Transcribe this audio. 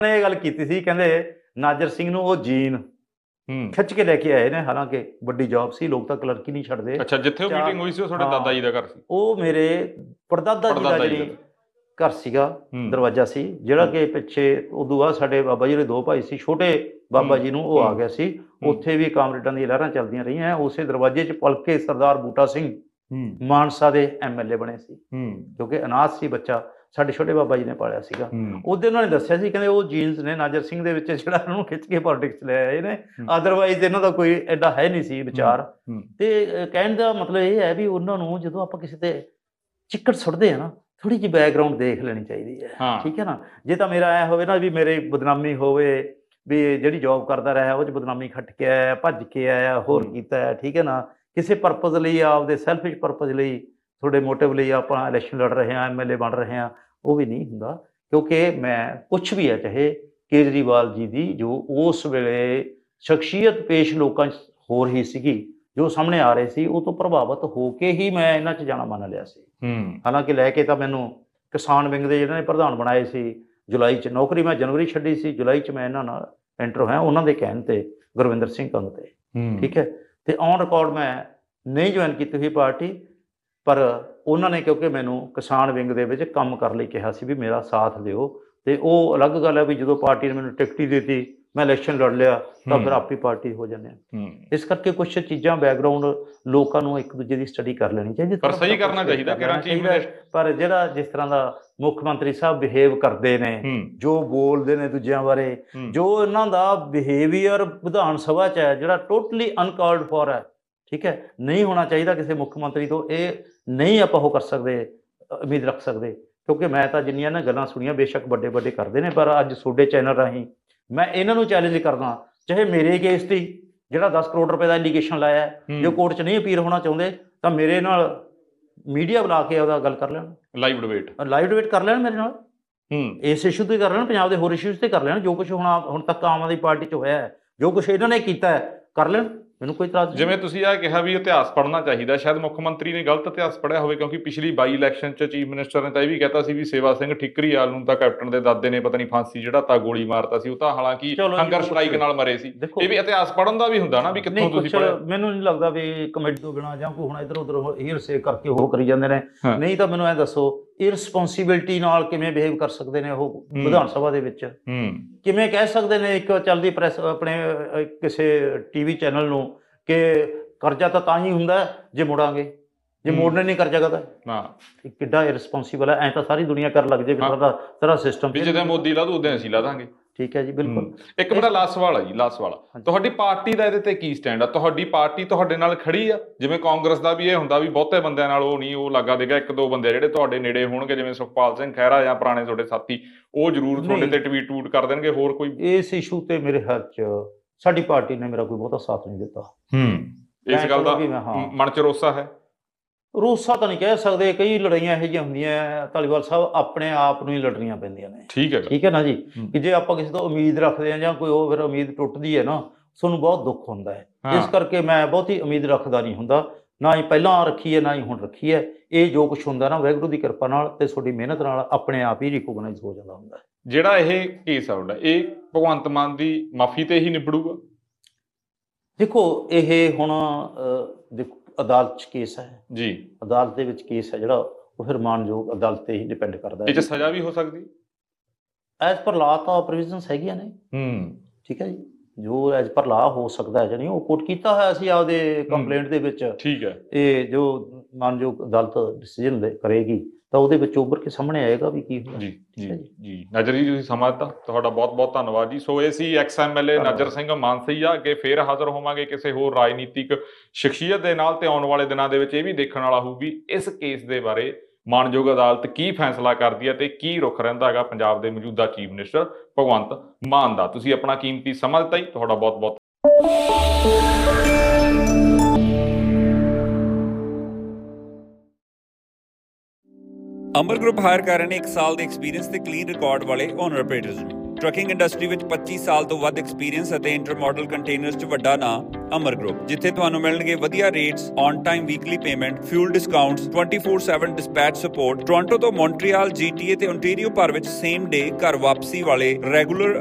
ਨੇ ਇਹ ਗੱਲ ਕੀਤੀ ਸੀ, ਕਹਿੰਦੇ ਨਾਜਰ ਸਿੰਘ ਨੂੰ ਉਹ ਜੀਨ ਖਿੱਚ ਕੇ ਲੈ ਕੇ ਆਏ ਨੇ, ਹਾਲਾਂਕਿ ਵੱਡੀ ਜੌਬ ਸੀ, ਲੋਕ ਤਾਂ ਕਲਰਕ ਹੀ ਨਹੀਂ ਛੱਡਦੇ। ਅੱਛਾ, ਜਿੱਥੇ ਉਹ ਮੀਟਿੰਗ ਹੋਈ ਸੀ ਉਹ ਤੁਹਾਡੇ ਦਾਦਾ ਜੀ ਦਾ ਘਰ ਸੀ? ਉਹ ਮੇਰੇ ਪੜਦਾਦਾ ਜੀ ਦਾ ਜਿਹੜੀ ਘਰ ਸੀਗਾ, ਦਰਵਾਜ਼ਾ ਸੀ, ਜਿਹੜਾ ਕਿ ਪਿੱਛੇ ਉਦੋਂ ਬਾਅਦ ਸਾਡੇ ਬਾਬਾ ਜੀ ਦੇ ਦੋ ਭਾਈ ਸੀ, ਛੋਟੇ ਬਾਬਾ ਜੀ ਨੂੰ ਉਹ ਆ ਗਿਆ ਸੀ, ਉੱਥੇ ਵੀ ਕਾਮਰੇਡਾਂ ਦੀਆਂ ਲਹਿਰਾਂ ਚੱਲਦੀਆਂ ਰਹੀਆਂ। ਉਸੇ ਦਰਵਾਜ਼ੇ 'ਚ ਪਲ ਕੇ ਸਰਦਾਰ ਬੂਟਾ ਸਿੰਘ ਮਾਨਸਾ ਦੇ MLA ਬਣੇ ਸੀ, ਕਿਉਂਕਿ ਅਨਾਥ ਸੀ ਬੱਚਾ, ਸਾਡੇ ਛੋਟੇ ਬਾਬਾ ਜੀ ਨੇ ਪਾਲਿਆ ਸੀਗਾ। ਉਹਦੇ ਉਹਨਾਂ ਨੇ ਦੱਸਿਆ ਸੀ, ਕਹਿੰਦੇ ਉਹ ਜੀਨਸ ਨੇ ਨਾਜਰ ਸਿੰਘ ਦੇ ਵਿੱਚ ਜਿਹੜਾ ਉਹਨੂੰ ਖਿੱਚ ਕੇ ਪੋਲਿਟਿਕਸ ਲੈ ਆਏ ਨੇ, ਅਦਰਵਾਈਜ਼ ਇਹਨਾਂ ਦਾ ਕੋਈ ਐਡਾ ਹੈ ਨਹੀਂ ਸੀ ਵਿਚਾਰ। ਤੇ ਕਹਿਣ ਦਾ ਮਤਲਬ ਇਹ ਹੈ ਵੀ ਉਹਨਾਂ ਨੂੰ ਜਦੋਂ ਆਪਾਂ ਕਿਸੇ ਤੇ ਚਿੱਕੜ ਸੁੱਟਦੇ ਆ ਨਾ, ਥੋੜੀ ਜਿਹੀ ਬੈਕਗਰਾਉਂਡ ਦੇਖ ਲੈਣੀ ਚਾਹੀਦੀ ਹੈ, ਠੀਕ ਹੈ ਨਾ। ਜੇ ਤਾਂ ਮੇਰਾ ਐ ਹੋਵੇ ਨਾ ਵੀ ਮੇਰੇ ਬਦਨਾਮੀ ਹੋਵੇ, ਵੀ ਜਿਹੜੀ ਜੌਬ ਕਰਦਾ ਰਿਹਾ ਉਹ 'ਚ ਬਦਨਾਮੀ ਖੱਟ ਕੇ ਆਇਆ, ਭੱਜ ਕੇ ਆਇਆ, ਹੋਰ ਕੀਤਾ, ਠੀਕ ਹੈ ਨਾ, ਕਿਸੇ ਪਰਪਜ਼ ਲਈ, ਆਪਦੇ ਸੈਲਫਿਸ਼ ਪਰਪਜ਼ ਲਈ, ਤੁਹਾਡੇ ਮੋਟਿਵ ਲਈ ਆਪਾਂ ਇਲੈਕਸ਼ਨ ਲੜ ਰਹੇ ਹਾਂ, MLA ਬਣ ਰਹੇ ਹਾਂ, ਉਹ ਵੀ ਨਹੀਂ ਹੁੰਦਾ। ਕਿਉਂਕਿ ਮੈਂ ਕੁਛ ਵੀ ਹੈ, ਚਾਹੇ ਕੇਜਰੀਵਾਲ ਜੀ ਦੀ ਜੋ ਉਸ ਵੇਲੇ ਸ਼ਖਸੀਅਤ ਪੇਸ਼ ਲੋਕਾਂ 'ਚ ਹੋ ਰਹੀ ਸੀਗੀ, ਜੋ ਸਾਹਮਣੇ ਆ ਰਹੇ ਸੀ, ਉਹ ਤੋਂ ਪ੍ਰਭਾਵਿਤ ਹੋ ਕੇ ਹੀ ਮੈਂ ਇਹਨਾਂ 'ਚ ਜਾਣਾ ਮੰਨ ਲਿਆ ਸੀ। ਹਾਲਾਂਕਿ ਲੈ ਕੇ ਤਾਂ ਮੈਨੂੰ ਕਿਸਾਨ ਵਿੰਗ ਦੇ ਜਿਹਨਾਂ ਨੇ ਪ੍ਰਧਾਨ ਬਣਾਏ ਸੀ, ਜੁਲਾਈ 'ਚ ਨੌਕਰੀ ਮੈਂ ਜਨਵਰੀ ਛੱਡੀ ਸੀ, ਜੁਲਾਈ 'ਚ ਮੈਂ ਇਹਨਾਂ ਨਾਲ ਐਂਟਰ ਹੋਇਆ, ਉਹਨਾਂ ਦੇ ਕਹਿਣ 'ਤੇ, ਗੁਰਵਿੰਦਰ ਸਿੰਘ ਕੰਗ 'ਤੇ, ਠੀਕ ਹੈ। ਅਤੇ ਔਨ ਰਿਕਾਰਡ ਮੈਂ ਨਹੀਂ ਜੁਆਇਨ ਕੀਤੀ ਹੋਈ ਪਾਰਟੀ, ਪਰ ਉਹਨਾਂ ਨੇ ਕਿਉਂਕਿ ਮੈਨੂੰ ਕਿਸਾਨ ਵਿੰਗ ਦੇ ਵਿੱਚ ਕੰਮ ਕਰਨ ਲਈ ਕਿਹਾ ਸੀ ਵੀ ਮੇਰਾ ਸਾਥ ਦਿਓ, ਅਤੇ ਉਹ ਅਲੱਗ ਗੱਲ ਹੈ ਵੀ ਜਦੋਂ ਪਾਰਟੀ ਨੇ ਮੈਨੂੰ ਟਿਕਟ ਹੀ ਦਿੱਤੀ, ਮੈਂ ਇਲੈਕਸ਼ਨ ਲੜ ਲਿਆ, ਤਾਂ ਫਿਰ ਆਪੀ ਪਾਰਟੀ ਹੋ ਜਾਂਦੇ ਆ। ਇਸ ਕਰਕੇ ਕੁਛ ਚੀਜ਼ਾਂ ਬੈਕਗਰਾਊਂਡ ਲੋਕਾਂ ਨੂੰ ਇੱਕ ਦੂਜੇ ਦੀ ਸਟੱਡੀ ਕਰ ਲੈਣੀ ਚਾਹੀਦੀ, ਪਰ ਸਹੀ ਕਰਨਾ ਚਾਹੀਦਾ। ਪਰ ਜਿਹੜਾ ਜਿਸ ਤਰ੍ਹਾਂ ਦਾ ਮੁੱਖ ਮੰਤਰੀ ਸਾਹਿਬ ਬਿਹੇਵ ਕਰਦੇ ਨੇ, ਜੋ ਬੋਲਦੇ ਨੇ ਦੂਜਿਆਂ ਬਾਰੇ, ਜੋ ਇਹਨਾਂ ਦਾ ਬਿਹੇਵੀਅਰ ਵਿਧਾਨ ਸਭਾ 'ਚ ਹੈ, ਜਿਹੜਾ ਟੋਟਲੀ ਅਨਕਾਲਡ ਫੋਰ ਹੈ, ਠੀਕ ਹੈ, ਨਹੀਂ ਹੋਣਾ ਚਾਹੀਦਾ ਕਿਸੇ ਮੁੱਖ ਮੰਤਰੀ ਤੋਂ। ਇਹ ਨਹੀਂ ਆਪਾਂ ਉਹ ਕਰ ਸਕਦੇ, ਉਮੀਦ ਰੱਖ ਸਕਦੇ, ਕਿਉਂਕਿ ਮੈਂ ਤਾਂ ਜਿੰਨੀਆਂ ਨਾ ਗੱਲਾਂ ਸੁਣੀਆਂ, ਬੇਸ਼ੱਕ ਵੱਡੇ ਵੱਡੇ ਕਰਦੇ ਨੇ, ਪਰ ਅੱਜ ਤੁਹਾਡੇ ਚੈਨਲ ਰਾਹੀਂ ਮੈਂ ਇਹਨਾਂ ਨੂੰ ਚੈਲੰਜ ਕਰਦਾ, ਚਾਹੇ ਮੇਰੇ ਕੇਸ 'ਤੇ ਜਿਹੜਾ 10 ਕਰੋੜ ਰੁਪਏ ਦਾ ਐਲੀਗੇਸ਼ਨ ਲਾਇਆ, ਜੋ ਕੋਰਟ 'ਚ ਨਹੀਂ ਅਪੀਲ ਹੋਣਾ ਚਾਹੁੰਦੇ, ਤਾਂ ਮੇਰੇ ਨਾਲ ਮੀਡੀਆ ਬੁਲਾ ਕੇ ਉਹਦਾ ਗੱਲ ਕਰ ਲੈਣ, ਲਾਈਵ ਡਿਬੇਟ ਕਰ ਲੈਣ ਮੇਰੇ ਨਾਲ, ਇਸ ਇਸ਼ੂ 'ਤੇ ਕਰ ਲੈਣ, ਪੰਜਾਬ ਦੇ ਹੋਰ ਇਸ਼ੂਜ਼ 'ਤੇ ਕਰ ਲੈਣ, ਜੋ ਕੁਛ ਹੁਣ ਤੱਕ ਆਮ ਆਦਮੀ ਪਾਰਟੀ 'ਚ ਹੋਇਆ ਹੈ, ਜੋ ਕੁਛ ਇਹਨਾਂ ਨੇ ਕੀਤਾ ਕਰ ਲੈਣ, ਮੈਨੂੰ ਕੋਈ ਇਤਰਾਜ਼ ਨਹੀਂ। ਜਿਵੇਂ ਤੁਸੀਂ ਆਹ ਕਿਹਾ ਵੀ ਇਤਿਹਾਸ ਪੜ੍ਹਨਾ ਚਾਹੀਦਾ, ਸ਼ਾਇਦ ਮੁੱਖ ਮੰਤਰੀ ਨੇ ਗਲਤ ਇਤਿਹਾਸ ਪੜ੍ਹਿਆ ਹੋਵੇ, ਕਿਉਂਕਿ ਪਿਛਲੀ ਬਾਈ ਇਲੈਕਸ਼ਨ 'ਚ ਚੀਫ ਮਿਨਿਸਟਰ ਨੇ ਤਾਂ ਇਹ ਵੀ ਕਹਿਤਾ ਸੀ ਵੀ ਸੇਵਾ ਸਿੰਘ ਠਿਕਰੀਵਾਲ ਨੂੰ ਤਾਂ ਕੈਪਟਨ ਦੇ ਦਾਦੇ ਨੇ ਪਤਾ ਨਹੀਂ ਫਾਂਸੀ ਚੜ੍ਹਾਤਾ, ਗੋਲੀ ਮਾਰਤਾ ਸੀ, ਉਹ ਤਾਂ ਹਾਲਾਂਕਿ ਹੰਗਰ ਸਟ੍ਰਾਈਕ ਨਾਲ ਮਰੇ ਸੀ। ਇਹ ਵੀ ਇਤਿਹਾਸ ਪੜ੍ਹਨ ਦਾ ਵੀ ਹੁੰਦਾ ਨਾ, ਵੀ ਕਿੱਥੋਂ ਤੁਸੀਂ ਪੜ੍ਹਿਆ। ਮੈਨੂੰ ਨਹੀਂ ਲੱਗਦਾ ਵੀ ਕਮੇਟੀ ਤੋਂ ਬਿਨਾਂ ਜਾਂ ਕੋਈ ਹੁਣ ਇੱਧਰ ਉੱਧਰ ਹੀਰਸੇ ਕਰਕੇ ਉਹ ਕਰੀ ਜਾਂਦੇ ਨੇ, ਨਹੀਂ ਤਾਂ ਮੈਨੂੰ ਇਹ ਦੱਸੋ, ਇਰਰਿਸਪੌਂਸਿਬਿਲਟੀ ਨਾਲ ਕਿਵੇਂ ਬਿਹੇਵ ਕਰ ਸਕਦੇ ਨੇ ਉਹ ਵਿਧਾਨ ਸਭਾ ਦੇ ਵਿੱਚ? ਕਿਵੇਂ ਕਹਿ ਸਕਦੇ ਨੇ ਇੱਕ ਚੱਲਦੀ ਪ੍ਰੈਸ ਆਪਣੇ ਕਿਸੇ TV ਚੈਨਲ ਨੂੰ ਕਿ ਕਰਜ਼ਾ ਤਾਂ ਹੀ ਹੁੰਦਾ ਜੇ ਮੁੜਾਂਗੇ, ਜੇ ਮੋੜਨੇ ਨਹੀਂ ਕਰਜ਼ਾ ਕਰਦਾ, ਕਿੱਡਾ ਇਰਰਿਸਪੌਂਸਿਬਲ ਹੈ। ਐਂ ਤਾਂ ਸਾਰੀ ਦੁਨੀਆ ਕਰ ਲੱਗ ਜੇ ਸਾਰਾ ਸਿਸਟਮ, ਜਦੋਂ ਮੋਦੀ ਲਾ ਦੂ ਉਦੋਂ ਅਸੀਂ ਲਾ ਦਾਂਗੇ, ਠੀਕ ਹੈ ਜੀ, ਬਿਲਕੁਲ। ਇੱਕ ਮੇਰਾ ਲਾਸਟ ਸਵਾਲ ਹੈ ਜੀ, ਲਾਸਟ ਸਵਾਲ, ਤੁਹਾਡੀ ਪਾਰਟੀ ਦਾ ਇਹਦੇ ਤੇ ਕੀ ਸਟੈਂਡ ਆ? ਤੁਹਾਡੀ ਪਾਰਟੀ ਤੁਹਾਡੇ ਨਾਲ ਖੜੀ ਆ? ਜਿਵੇਂ ਕਾਂਗਰਸ ਦਾ ਵੀ ਇਹ ਹੁੰਦਾ ਵੀ ਬਹੁਤੇ ਬੰਦਿਆਂ ਨਾਲ ਉਹ ਨਹੀਂ, ਉਹ ਲੱਗਾ ਦੇਗਾ, ਇੱਕ ਦੋ ਬੰਦੇ ਜਿਹੜੇ ਤੁਹਾਡੇ ਨੇੜੇ ਹੋਣਗੇ, ਜਿਵੇਂ ਸੁਖਪਾਲ ਸਿੰਘ ਖਹਿਰਾ ਜਾਂ ਪੁਰਾਣੇ ਤੁਹਾਡੇ ਸਾਥੀ, ਉਹ ਜ਼ਰੂਰ ਤੁਹਾਡੇ ਤੇ ਟਵੀਟ ਕਰ ਦੇਣਗੇ। ਹੋਰ ਕੋਈ ਇਸ ਇਸ਼ੂ ਤੇ ਮੇਰੇ ਹੱਥ 'ਚ ਸਾਡੀ ਪਾਰਟੀ ਨੇ ਮੇਰਾ ਕੋਈ ਬਹੁਤਾ ਸਾਥ ਨਹੀਂ ਦਿੱਤਾ। ਇਸ ਗੱਲ ਦਾ ਮਨ 'ਚ ਰੋਸਾ ਹੈ? ਰੋਸਾ ਤਾਂ ਨਹੀਂ ਕਹਿ ਸਕਦੇ, ਕਈ ਲੜਾਈਆਂ ਇਹੋ ਜਿਹੀਆਂ ਹੁੰਦੀਆਂ ਧਾਲੀਵਾਲ ਸਾਹਿਬ, ਆਪਣੇ ਆਪ ਨੂੰ ਹੀ ਲੜਨੀਆਂ ਪੈਂਦੀਆਂ ਨੇ, ਠੀਕ ਹੈ ਨਾ ਜੀ। ਕਿ ਜੇ ਆਪਾਂ ਕਿਸੇ ਤੋਂ ਉਮੀਦ ਰੱਖਦੇ ਹਾਂ ਜਾਂ ਕੋਈ ਉਹ ਫਿਰ ਉਮੀਦ ਟੁੱਟਦੀ ਹੈ ਨਾ, ਤੁਹਾਨੂੰ ਬਹੁਤ ਦੁੱਖ ਹੁੰਦਾ ਹੈ। ਇਸ ਕਰਕੇ ਮੈਂ ਬਹੁਤੀ ਉਮੀਦ ਰੱਖਦਾ ਨਹੀਂ ਹੁੰਦਾ, ਨਾ ਹੀ ਪਹਿਲਾਂ ਰੱਖੀ ਹੈ ਨਾ ਹੀ ਹੁਣ ਰੱਖੀ ਹੈ। ਇਹ ਜੋ ਕੁਛ ਹੁੰਦਾ ਨਾ, ਵਾਹਿਗੁਰੂ ਦੀ ਕਿਰਪਾ ਨਾਲ ਤੇ ਤੁਹਾਡੀ ਮਿਹਨਤ ਨਾਲ ਆਪਣੇ ਆਪ ਹੀ ਰਿਕੋਗਨਾਈਜ਼ ਹੋ ਜਾਂਦਾ ਹੁੰਦਾ ਹੈ। ਜਿਹੜਾ ਇਹ ਕੇਸ ਆ ਤੁਹਾਡਾ, ਇਹ ਭਗਵੰਤ ਮਾਨ ਦੀ ਮਾਫੀ ਤੇ ਹੀ ਨਿਬੜੂਗਾ? ਦੇਖੋ, ਇਹ ਹੁਣ ਦੇਖੋ ਅਦਾਲਤ 'ਚ ਕੇਸ ਹੈ ਜੀ, ਅਦਾਲਤ ਦੇ ਵਿੱਚ ਕੇਸ ਹੈ ਜਿਹੜਾ, ਉਹ ਫਿਰ ਮਾਨਯੋਗ ਅਦਾਲਤ ਤੇ ਹੀ ਡਿਪੈਂਡ ਕਰਦਾ ਹੈ। ਇਹ 'ਚ ਸਜ਼ਾ ਵੀ ਹੋ ਸਕਦੀ ਐਜ਼ ਪਰ ਲਾ ਤਾਂ ਪ੍ਰੋਵੀਜ਼ਨਸ ਹੈਗੀਆਂ ਨੇ, ਠੀਕ ਹੈ ਜੀ, ਜੋ ਐਜ਼ ਪਰ ਲਾ ਹੋ ਸਕਦਾ ਹੈ, ਜਾਣੀ ਉਹ ਕੋਟ ਕੀਤਾ ਹੋਇਆ ਸੀ ਆਪਦੇ ਕੰਪਲੇਂਟ ਦੇ ਵਿੱਚ, ਠੀਕ ਹੈ। ਇਹ ਜੋ ਮਾਨਯੋਗ ਅਦਾਲਤ ਡਿਸੀਜਨ ਕਰੇਗੀ ਤਾਂ ਉਹਦੇ ਵਿੱਚ ਉੱਭਰ ਕੇ ਸਾਹਮਣੇ ਆਏਗਾ ਵੀ ਕੀ ਹੋਇਆ। ਜੀ ਨਾਜਰ ਜੀ, ਤੁਸੀਂ ਸਮਾਂ ਦਿੱਤਾ, ਤੁਹਾਡਾ ਬਹੁਤ ਬਹੁਤ ਧੰਨਵਾਦ ਜੀ। ਸੋ ਇਹ ਸੀ XMLA ਨਾਜਰ ਸਿੰਘ ਮਾਨਸਈਆ। ਅੱਗੇ ਫੇਰ ਹਾਜ਼ਰ ਹੋਵਾਂਗੇ ਕਿਸੇ ਹੋਰ ਰਾਜਨੀਤਿਕ ਸ਼ਖਸੀਅਤ ਦੇ ਨਾਲ, ਤੇ ਆਉਣ ਵਾਲੇ ਦਿਨਾਂ ਦੇ ਵਿੱਚ ਇਹ ਵੀ ਦੇਖਣ ਵਾਲਾ ਹੋਊ ਵੀ ਇਸ ਕੇਸ ਦੇ ਬਾਰੇ ਮਾਨਯੋਗ ਅਦਾਲਤ ਕੀ ਫੈਸਲਾ ਕਰਦੀ ਹੈ ਤੇ ਕੀ ਰੁਖ ਰਹਿੰਦਾ ਹੈਗਾ ਪੰਜਾਬ ਦੇ ਮੌਜੂਦਾ ਚੀਫ ਮਿਨਿਸਟਰ ਭਗਵੰਤ ਮਾਨ ਦਾ। ਤੁਸੀਂ ਆਪਣਾ ਕੀਮਤੀ ਸਮਾਂ ਦਿੱਤਾ ਜੀ, ਤੁਹਾਡਾ ਬਹੁਤ ਬਹੁਤ ਅਮਰ ਗਰੁੱਪ ਹਾਇਰ ਕਰ ਰਹੇ ਨੇ 1 ਸਾਲ ਦੇ ਐਕਸਪੀਰੀਅੰਸ ਤੇ ਕਲੀਨ ਰਿਕਾਰਡ ਵਾਲੇ ਓਨਰ ਆਪਰੇਟਰਸ ਨੂੰ। ਟਰੱਕਿੰਗ ਇੰਡਸਟਰੀ ਵਿੱਚ 25 ਸਾਲ ਤੋਂ ਵੱਧ ਐਕਸਪੀਰੀਅੰਸ ਅਤੇ ਇੰਟਰਮੋਡਲ ਕੰਟੇਨਰਸ 'ਚ ਵੱਡਾ ਨਾਂ ਅਮਰ ਗਰੁੱਪ, ਜਿੱਥੇ ਤੁਹਾਨੂੰ ਮਿਲਣਗੇ ਵਧੀਆ rates, on time weekly payment, fuel discounts, 24/7 dispatch support, Toronto ਤੋਂ ਮੌਂਟਰੀਅਲ, GTA ਤੇ ਓਨਟਾਰੀਓ ਭਰ ਵਿੱਚ ਸੇਮ ਡੇ ਘਰ ਵਾਪਸੀ ਵਾਲੇ ਰੈਗੂਲਰ